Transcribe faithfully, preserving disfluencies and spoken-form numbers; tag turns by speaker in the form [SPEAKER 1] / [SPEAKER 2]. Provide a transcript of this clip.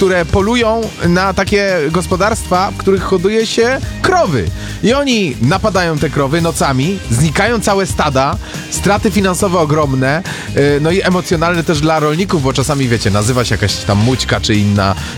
[SPEAKER 1] które polują na takie gospodarstwa, w których hoduje się krowy. I oni napadają te krowy nocami, znikają całe stada, straty finansowe ogromne, yy, no i emocjonalne też dla rolników, bo czasami, wiecie, nazywa się jakaś tam mućka czy inna